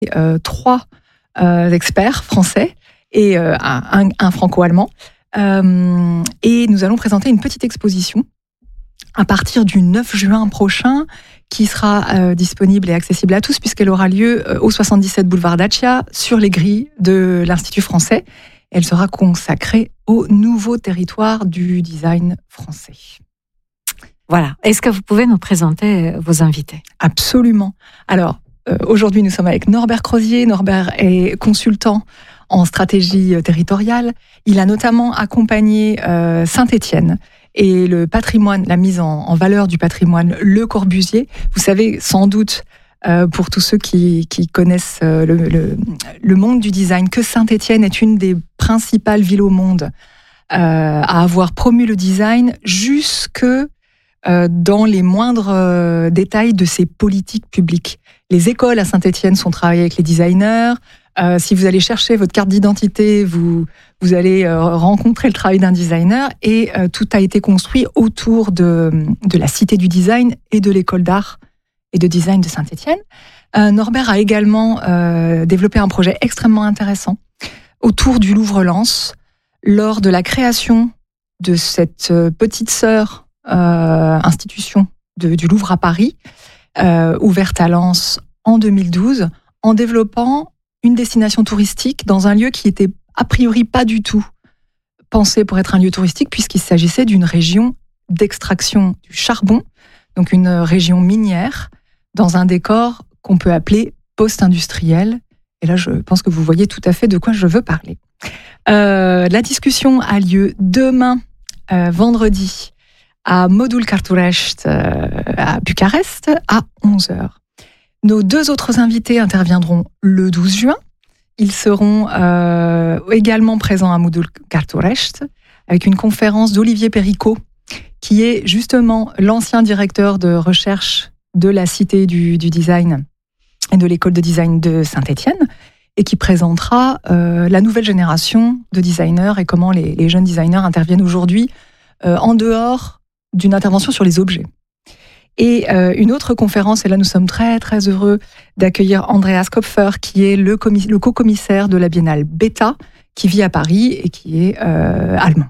3 experts français et un franco-allemand. Et nous allons présenter une petite exposition à partir du 9 juin prochain, qui sera disponible et accessible à tous, puisqu'elle aura lieu au 77 boulevard Dacia, sur les grilles de l'Institut français. Elle sera consacrée au nouveau territoire du design français. Voilà. Est-ce que vous pouvez nous présenter vos invités ? Absolument. Alors, aujourd'hui, nous sommes avec Norbert Crozier. Norbert est consultant en stratégie territoriale. Il a notamment accompagné Saint-Étienne et le patrimoine, la mise en valeur du patrimoine Le Corbusier. Vous savez sans doute, pour tous ceux qui connaissent le monde du design, que Saint-Étienne est une des principales villes au monde à avoir promu le design jusque dans les moindres détails de ses politiques publiques. Les écoles à Saint-Étienne sont travaillées avec les designers. Si vous allez chercher votre carte d'identité, vous allez rencontrer le travail d'un designer, et tout a été construit autour de la Cité du Design et de l'école d'art et de design de Saint-Étienne. Norbert a également développé un projet extrêmement intéressant autour du Louvre-Lens, lors de la création de cette petite sœur institution du Louvre à Paris, ouverte à Lens en 2012, en développant une destination touristique dans un lieu qui était a priori pas du tout pensé pour être un lieu touristique, puisqu'il s'agissait d'une région d'extraction du charbon, donc une région minière, dans un décor qu'on peut appeler post-industriel. Et là, je pense que vous voyez tout à fait de quoi je veux parler. La discussion a lieu demain, vendredi, à Modul Carturești, à Bucarest, à 11h. Nos 2 autres invités interviendront le 12 juin. Ils seront également présents à Modul Carturești, avec une conférence d'Olivier Péricot, qui est justement l'ancien directeur de recherche de la Cité du Design et de l'école de design de Saint-Étienne, et qui présentera la nouvelle génération de designers et comment les jeunes designers interviennent aujourd'hui en dehors d'une intervention sur les objets. Et une autre conférence, et là nous sommes très très heureux d'accueillir Andreas Kopfer, qui est le co-commissaire de la Biennale Beta, qui vit à Paris et qui est allemand.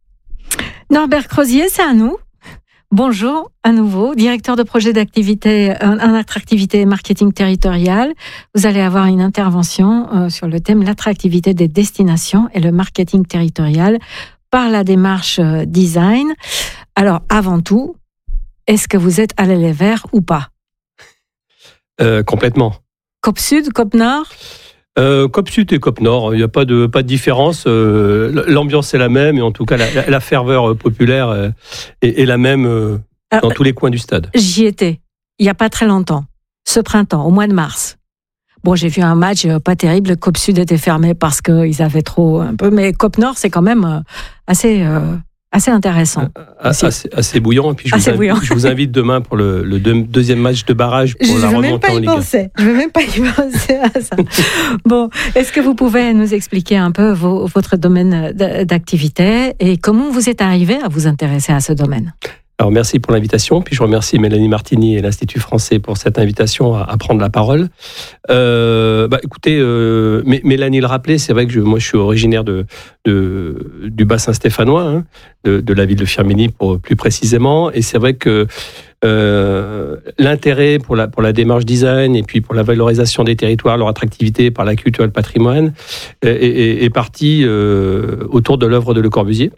Norbert Crozier, c'est à nous. Bonjour à nouveau, directeur de projet d'activité en attractivité et marketing territorial. Vous allez avoir une intervention sur le thème l'attractivité des destinations et le marketing territorial par la démarche design. Alors, avant tout, est-ce que vous êtes à l'aile vert ou pas ? Complètement. COP Sud, COP Nord ? COP Sud et COP Nord, il n'y a pas de différence. L'ambiance est la même, et en tout cas, la ferveur populaire est la même dans tous les coins du stade. J'y étais, il n'y a pas très longtemps, ce printemps, au mois de mars. Bon, j'ai vu un match pas terrible. COP Sud était fermé parce qu'ils avaient trop un peu, mais COP Nord, c'est quand même assez intéressant. Assez bouillant. Et puis je vous invite demain pour le deuxième match de barrage pour la remontée en Ligue 1. Je ne vais même pas y penser à ça. Bon, est-ce que vous pouvez nous expliquer un peu votre domaine d'activité et comment vous êtes arrivé à vous intéresser à ce domaine ? Alors merci pour l'invitation, puis je remercie Mélanie Martini et l'Institut français pour cette invitation à prendre la parole. Écoutez, Mélanie le rappelait, c'est vrai que moi je suis originaire du bassin stéphanois, hein, de la ville de Firminy plus précisément, et c'est vrai que l'intérêt pour la démarche design et puis pour la valorisation des territoires, leur attractivité par la culture et le patrimoine est parti autour de l'œuvre de Le Corbusier.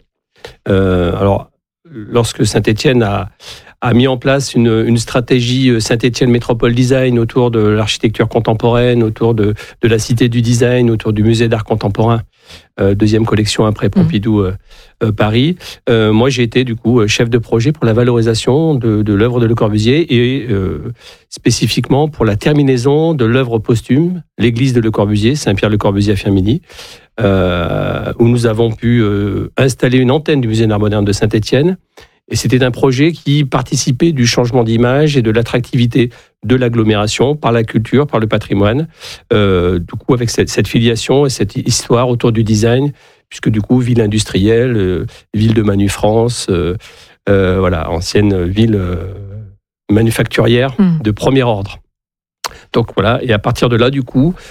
Lorsque Saint-Étienne a mis en place une stratégie Saint-Étienne Métropole Design autour de l'architecture contemporaine, autour de la Cité du Design, autour du musée d'art contemporain, deuxième collection après Pompidou Paris. Moi, j'ai été du coup chef de projet pour la valorisation de l'œuvre de Le Corbusier et spécifiquement pour la terminaison de l'œuvre posthume, l'église de Le Corbusier, Saint-Pierre-le-Corbusier à Firminy, où nous avons pu installer une antenne du musée d'art moderne de Saint-Étienne. Et c'était un projet qui participait du changement d'image et de l'attractivité de l'agglomération par la culture, par le patrimoine. Du coup, avec cette filiation et cette histoire autour du design, puisque du coup, ville industrielle, ville de Manu France, ancienne ville manufacturière de premier ordre. Donc voilà, et à partir de là, du coup,